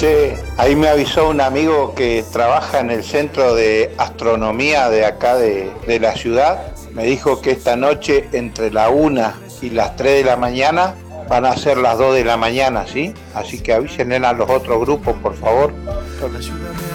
Che, ahí me avisó un amigo que trabaja en el centro de astronomía de acá de la ciudad. Me dijo que esta noche entre la 1 y las 3 de la mañana van a ser las 2 de la mañana, ¿sí? Así que avísenle a los otros grupos, por favor.